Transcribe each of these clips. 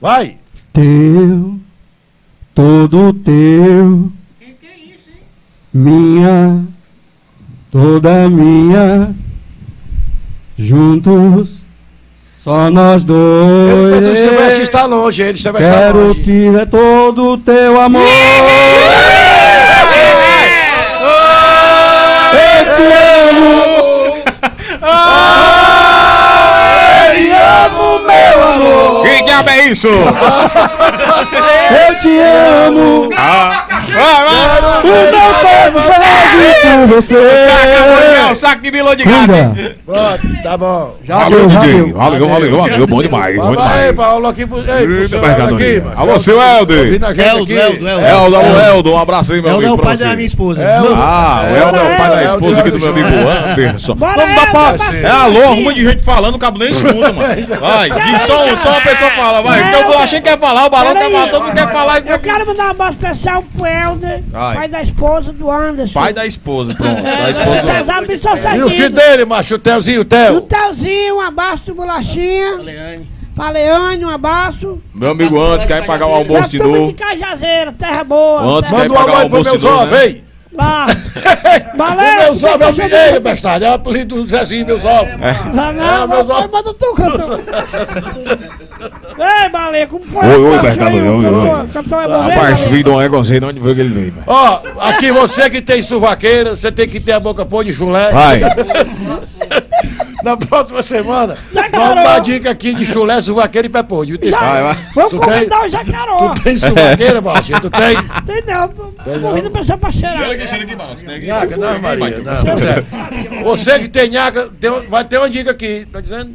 Vai! Teu, todo teu. Que é isso, hein? Minha, toda minha, juntos, só nós dois. Mas o Silvestre está longe, ele está Quero longe. te ver todo o teu amor. Eu te amo! Eu te amo, meu amor! Que diabo é isso? Eu te amo. O meu corpo faz por você. O saco de bilhão de gato. Cuida. Pronto, tá bom. Valeu, DJ. Valeu, bom demais. Bom Vai, demais. Paulo, aqui pro. Ei, pro Eita, seu mercadoria. Helder aqui, mano. Alô, seu Helder. Ouvindo a gente aqui. Eldo, um abraço aí, meu amigo. É o pra pai você. da minha esposa. Ah, o Helder é o pai da Helder, esposa aqui do meu Helder, amigo Helder. Anderson. Bora, Vamos dar pra... Helder. É alô, arruma de gente falando, o cabo nem escuta, mano. Vai, diz só uma pessoa fala, vai. Então eu achei que quer falar, o Barão quer falar, todo mundo quer falar. Eu quero mandar um abraço especial pro Helder, Ai. pai da esposa do Anderson. Pai da esposa, pronto. Da esposa do... Casado de só E o filho seguido. dele, macho, o Telzinho, o O Tel. Telzinho, um abraço do Bolachinha. Pra Leane, um abraço. Meu amigo antes quer pagar o almoço de turma novo. de Cajazeira, terra boa. Antes terra quer Manda um pagar o alô aí pro almoço meu de novo, Zova, né? hein? Lá. O Valeu. meu Zova é o Mineiro, bestado. É o apelido do Zezinho, meu Zova. Não, meus ovos. manda tu, cantor. Ei, Baleia, como foi? Oi, mercado, oi. Cantor é Rapaz, esse vídeo não é gostei de onde veio que ele veio, velho. Ó, aqui você que tem suvaqueira, você tem que ter a boca pôr de chulé. Vai. Na próxima semana, Jacaró. vamos dar dica aqui de chulé, suvaqueira e pé podre. Vai. Vamos Tu convidar o Jacaró. Tu tem suvaqueira, baixinho? Tu tem? Tem não, convida a pessoa pra cheirar. Nhaca, não, Maria, não. Sério. Você que tem nhaca, vai ter uma dica aqui, tá dizendo?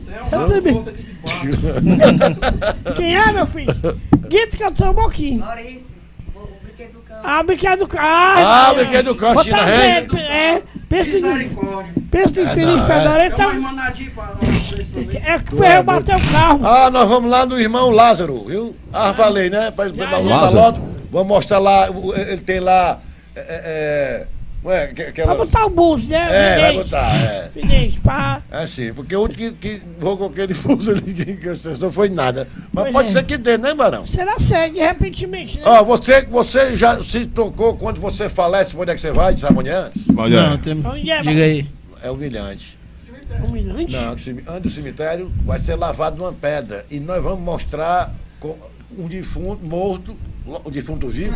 Quem é, meu filho? Guito que eu sou um pouquinho. Maurício, o brinquedo do cão. Ah, o brinquedo do carro. Ah, o brinquedo do cão, Vou China trazer, Rende. pensa Misericórdia. de infeliz fedorento, então... Manadinho pra lá. É que eu bater o carro. Ah, nós vamos lá no irmão Lázaro, viu? Ah, falei, né? Pra ele dar um Lázaro? lote. Vamos mostrar lá, ele tem lá. Ué, aquela. Vai botar o buço, né? Vai botar, é. Finês, pá. É sim, porque o único que vou com aquele fuso ali, que não foi nada. Mas Pois pode é. ser que dê, né, Barão? Será sério, de repentemente, né? Ó, você já se tocou quando você falece, pra onde é que você vai, de amanhã? Olha. Não, tem... Onde é, Diga aí. É humilhante. humilhante? Não, antes do cemitério vai ser lavado numa pedra. E nós vamos mostrar um defunto morto, um defunto vivo.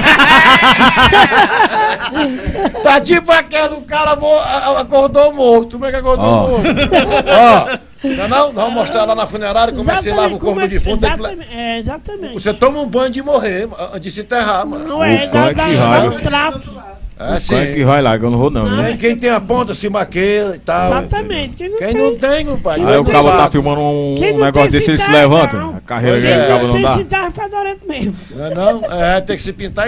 Tá tipo aquele, o cara acordou morto. Como é que acordou morto? Ó, não, vamos mostrar lá na funerária como é que você lava o corpo do defunto. Exatamente. Você toma um banho de morrer, antes de se enterrar, mano. Não é, O cão é que dá raio. um trato. É Quem é que vai lá, que eu não vou não, né? Quem tem a ponta se maqueia e tal. Exatamente. Quem não tem, compadre. Aí o tem cabo tá sabe. filmando Quem um não negócio tem desse, ele se cidade, levanta. não. A carreira Pois que é. o cabo não Tem dá. cidade fedorento mesmo. Não, tem que se pintar